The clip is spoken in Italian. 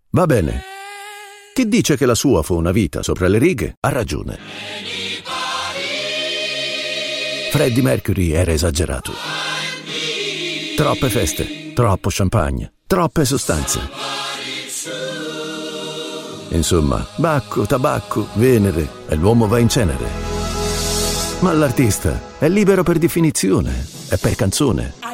Va bene. Chi dice che la sua fu una vita sopra le righe ha ragione. Freddie Mercury era esagerato. Troppe feste, troppo champagne, troppe sostanze. Insomma, bacco, tabacco, Venere e l'uomo va in cenere. Ma l'artista è libero per definizione, è per canzone.